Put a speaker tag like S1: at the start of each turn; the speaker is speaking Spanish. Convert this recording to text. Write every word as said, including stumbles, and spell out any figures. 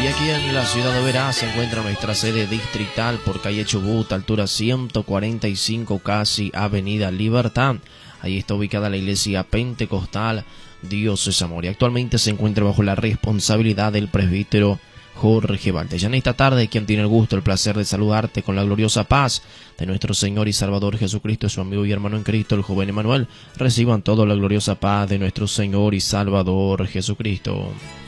S1: Y aquí en la ciudad de Oberá se encuentra nuestra sede distrital por calle Chubut, altura ciento cuarenta y cinco, casi Avenida Libertad. Ahí está ubicada la iglesia pentecostal Dios es Amor y actualmente se encuentra bajo la responsabilidad del presbítero Jorge Valde. Ya en esta tarde, quien tiene el gusto, el placer de saludarte con la gloriosa paz de nuestro Señor y Salvador Jesucristo, su amigo y hermano en Cristo, el joven Emanuel. Reciban toda la gloriosa paz de nuestro Señor y Salvador Jesucristo.